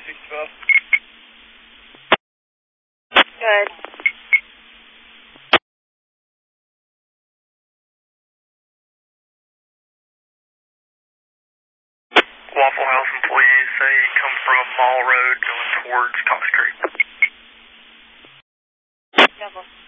612. Good. Waffle House employees say come from Mall Road going towards Cox Creek. Double.